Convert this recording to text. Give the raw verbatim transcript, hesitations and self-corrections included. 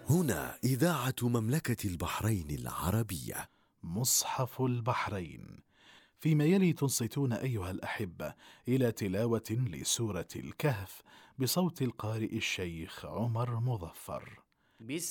هنا إذاعة مملكة البحرين العربية. مصحف البحرين. فيما يلي تنصتون أيها الأحبة إلى تلاوة لسورة الكهف بصوت القارئ الشيخ عمر مظفر. بسم